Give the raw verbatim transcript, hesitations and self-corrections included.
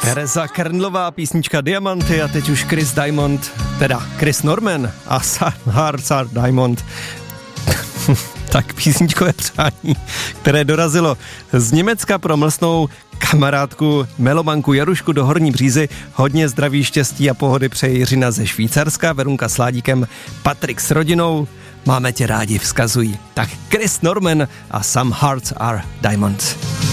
Tereza Kernlová, písnička Diamanty a teď už Chris Diamond, teda Chris Norman a Hearts Are Diamond. Tak písničkové přání, které dorazilo z Německa pro mlsnou kamarádku melomanku Jarušku do Horní Břízy. Hodně zdraví, štěstí a pohody přeje Jiřina ze Švýcarska, Verunka s Ládíkem, Patrik s rodinou. Máme tě rádi, vzkazují. Tak Chris Norman a Some Hearts Are Diamonds.